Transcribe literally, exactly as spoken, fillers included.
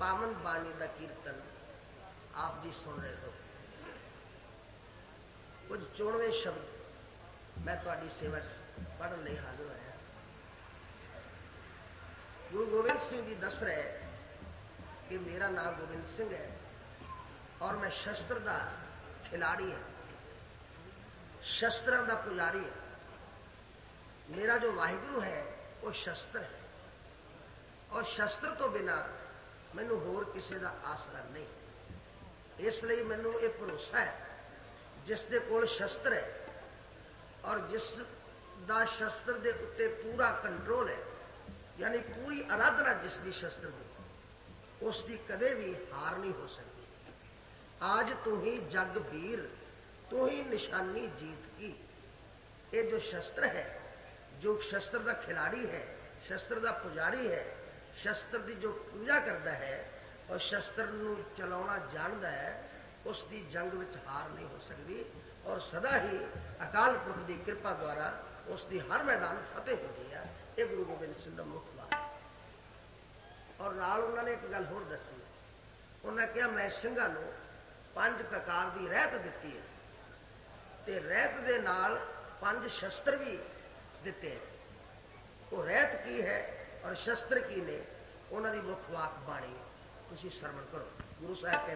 पावन बाणी का कीर्तन आप जी सुन रहे हो। कुछ चौड़वे शब्द मैं तुहाडी सेवा पढ़न लई हाजिर होया। गुरु गोबिंद सिंह जी दस रहे कि मेरा नाम गोबिंद सिंह है और मैं शस्त्र का खिलाड़ी है, शस्त्रों का पुजारी है। मेरा जो वाहिगुरु है वो शस्त्र है और शस्त्र तो बिना मैनू होर किसी का आसरा नहीं। इसलिए मैनू ये भरोसा है जिस दे कोल शस्त्र है और जिस दा शस्त्र दे उत्ते पूरा कंट्रोल है, यानी पूरी आराधना जिसकी शस्त्र की, उसकी कदे भी हार नहीं हो सकती। आज तू ही जग वीर, तू ही निशानी जीत की। ये जो शस्त्र है, जो शस्त्र का खिलाड़ी है, शस्त्र का पुजारी है, शस्त्र की जो पूजा करता है और शस्त्र नूं चलाना जानता है, उसकी जंग में हार नहीं हो सकती और सदा ही अकाल पुरख की कृपा द्वारा उसकी हर मैदान फतेह होती है। ये गुरु गोबिंद सिंह का मुख बात। और नाल उन्होंने एक गल होर दसी, उन्होंने कहा मैं ਸਿੰਘਾਂ ਨੂੰ पंज प्रकार की रहत दी है ते रहत दे नाल पंज शस्त्र भी दिते हैं। वो रहत की है और शस्त्र की ने, उन्होंने मुख वाक बाणी तुसीं श्रवण करो। गुरु साहब